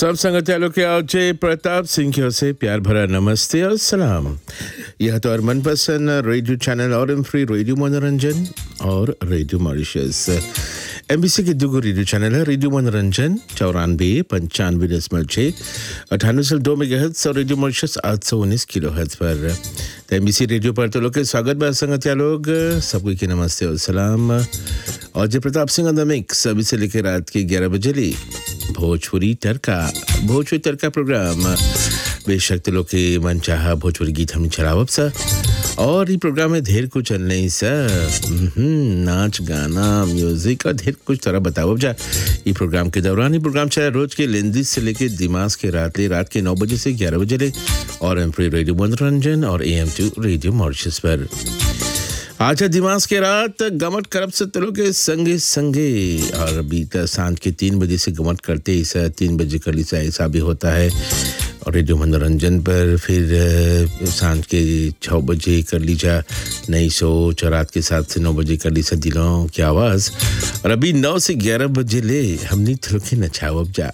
सब संगतियालों के आज प्रताप सिंह की ओर से प्यार भरा नमस्ते और सलाम। यह तो और मनपसंद रेडियो चैनल और एम फ्री रेडियो मनोरंजन और रेडियो मॉरिशस एमबीसी के दो रेडियो चैनल है। रेडियो मनोरंजन 94, 95.6 98.2 मेगाहर्ट्ज और रेडियो मॉरिशस 819 किलोहर्ट्ज पर। तो एमबीसी रेडियो पर तो लोग के स्वागत बा संगतिया लोग सबको की नमस्ते और सलाम। और जय Pratap Singh on the mix अभी से लेकर रात के 11 बजे ली भोजपुरी तड़का प्रोग्राम। बेशक तो लोग के मन चाहा भोजपुरी गीत हम चलावब सा और ये प्रोग्राम में ढेर कुछ नहीं सा नाच गाना म्यूजिक और ढेर कुछ तरह बताओ जा। ये प्रोग्राम के दौरान ये प्रोग्राम चला रोज के लेंदिस से लेके दिमाग के रात के 9 बजे से 11 बजे ले और एम फ्री रेडियो मनोरंजन और AM2 रेडियो मॉरिशस पर। आज दिमाग के रात गमट करब से तुलो के संगे और बीता सांझ के 3 बजे से गमट करते ऐसा 3 बजे कर लीसा ऐसा भी होता है। और रेडियो मनोरंजन पर फिर सांझ के 6 बजे कर लीजा नई सोच और रात के 7 से 9 बजे कर लीसा दिलों की आवाज़। और अभी 9 से 11 बजे ले हमने तुलो के नचावब जा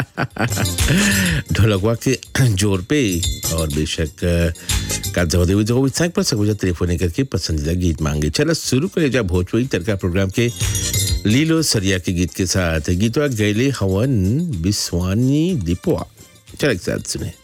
ढोलकवा के जोर पे। और बेशक पर सकूँ टेलीफोन करके पसंदीदा गीत मांगे। चलो शुरू करें जा भोजपुरी तड़का प्रोग्राम के लीलो सरिया के गीत के साथ। गीतवा गैले हवन बिस्वानी दीपवा। चल एक साथ सुने।